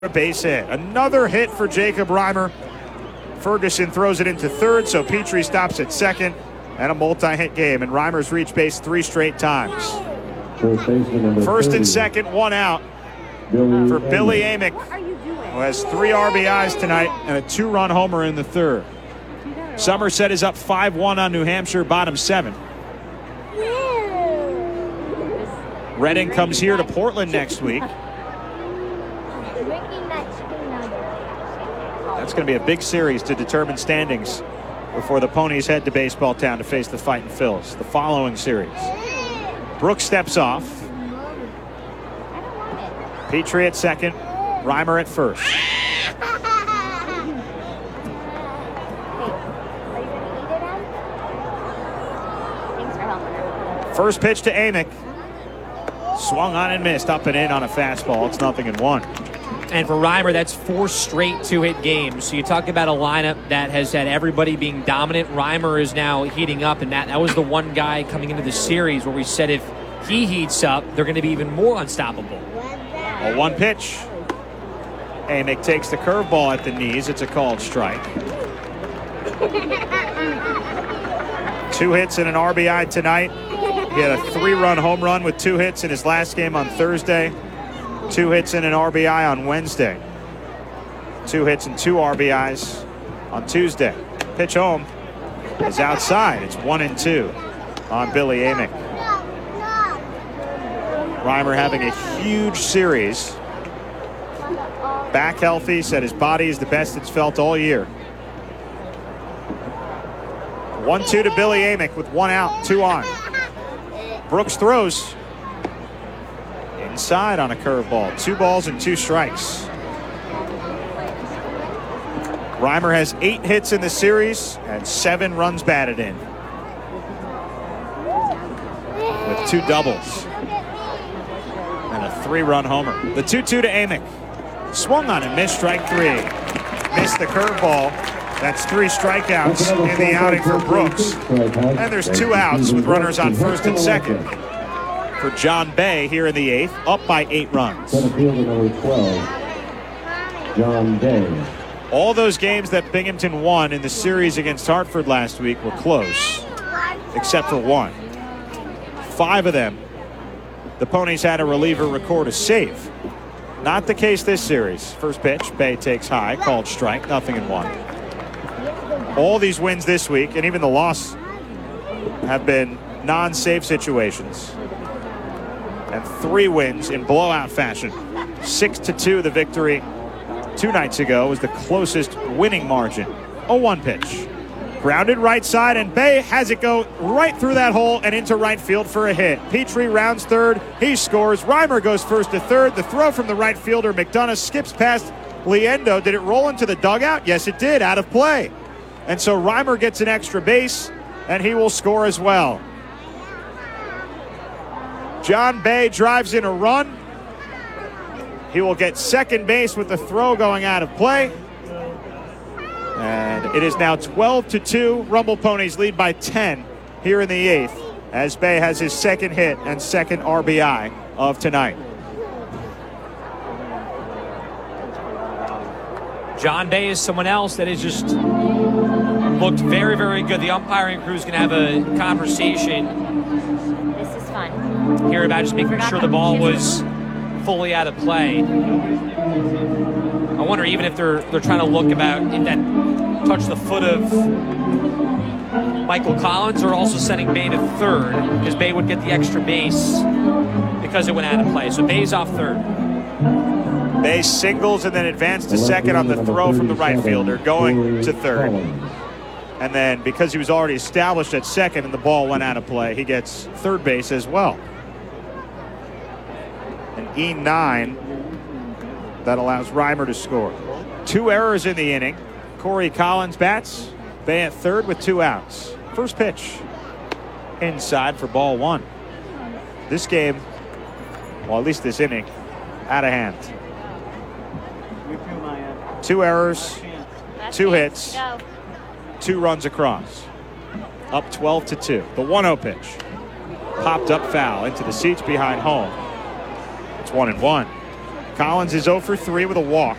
A base hit. Another hit for Jacob Reimer. Ferguson throws it into third, so Petrie stops at second. And a multi-hit game, and Reimer's reached base 3 straight times. First and second, 1 out for Billy Amick, who has 3 RBIs tonight and a 2-run homer in the third. Somerset is up 5-1 on New Hampshire, bottom 7. Reading comes here to Portland next week. That's going to be a big series to determine standings before the Ponies head to Baseball Town to face the Fightin' Phils. The following series. Brooks steps off. Petrie at second. Reimer at first. First pitch to Amick. Swung on and missed. Up and in on a fastball. It's 0-1. And for Reimer, that's 4 straight 2-hit games. So you talk about a lineup that has had everybody being dominant. Reimer is now heating up, and that was the one guy coming into the series where we said if he heats up, they're going to be even more unstoppable. A 1 pitch. Amick takes the curveball at the knees. It's a called strike. 2 hits and an RBI tonight. He had a 3-run home run with 2 hits in his last game on Thursday. 2 hits and an RBI on Wednesday. 2 hits and 2 RBIs on Tuesday. Pitch home is outside. It's 1-2 on Billy Amick. Reimer having a huge series. Back healthy, said his body is the best it's felt all year. 1-2 to Billy Amick with 1 out, 2 on. Brooks throws. Inside on a curveball. 2 balls and 2 strikes. Reimer has 8 hits in the series and 7 runs batted in, with 2 doubles and a 3-run homer. The 2-2 to Amick. Swung on and missed, strike 3. Missed the curveball. That's 3 strikeouts in the outing for Brooks. And there's 2 outs with runners on first and second for John Bay here in the 8th, up by 8 runs. Center fielder number 12, John Day. All those games that Binghamton won in the series against Hartford last week were close, except for 1. 5 of them, the Ponies had a reliever record a save. Not the case this series. First pitch, Bay takes high, called strike, 0-1. All these wins this week, and even the loss, have been non-save situations. And 3 wins in blowout fashion. 6-2 the victory 2 nights ago was the closest winning margin. 0-1 pitch. Grounded right side, and Bay has it go right through that hole and into right field for a hit. Petrie rounds third. He scores. Reimer goes first to third. The throw from the right fielder, McDonough, skips past Liendo. Did it roll into the dugout? Yes, it did. Out of play. And so Reimer gets an extra base, and he will score as well. John Bay drives in a run. He will get second base with the throw going out of play. And it is now 12-2. Rumble Ponies lead by 10 here in the 8th as Bay has his second hit and second RBI of tonight. John Bay is someone else that has just looked very, very good. The umpiring crew is going to have a conversation. This is fun. Here about just making sure the ball was fully out of play. I wonder even if they're trying to look about if that touched the foot of Michael Collins, or also sending Bay to third, because Bay would get the extra base because it went out of play. So Bay's off third. Bay singles and then advanced to second on the throw from the right fielder, going to third. And then because he was already established at second and the ball went out of play, he gets third base as well. An E9 that allows Reimer to score. 2 errors in the inning. Corey Collins bats. Bay at third with 2 outs. First pitch inside for ball 1. This game, well, at least this inning, out of hand. 2 errors, 2 hits, 2 runs across. Up 12-2. The 1-0 pitch. Popped up foul into the seats behind home. It's 1-1. Collins is 0 for 3 with a walk.